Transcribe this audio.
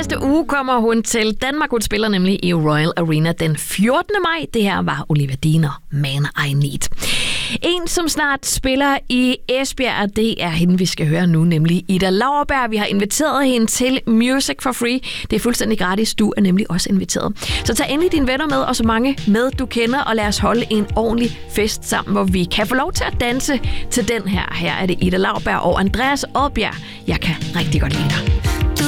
næste uge kommer hun til Danmark. Hun spiller nemlig i Royal Arena den 14. maj. Det her var Olivia Dean, Man I Need. En, som snart spiller i Esbjerg, det er hende, vi skal høre nu, nemlig Ida Lauerberg. Vi har inviteret hende til Music for Free. Det er fuldstændig gratis. Du er nemlig også inviteret. Så tag endelig dine venner med, og så mange med, du kender, og lad os holde en ordentlig fest sammen, hvor vi kan få lov til at danse til den her. Her er det Ida Lauerberg og Andreas Odbjerg. Jeg kan rigtig godt lide dig.